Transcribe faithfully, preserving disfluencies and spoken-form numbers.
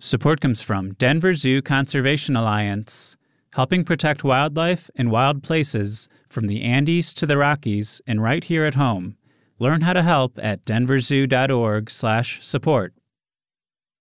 Support comes from Denver Zoo Conservation Alliance, helping protect wildlife in wild places from the Andes to the Rockies and right here at home. Learn how to help at denver zoo dot org slash support.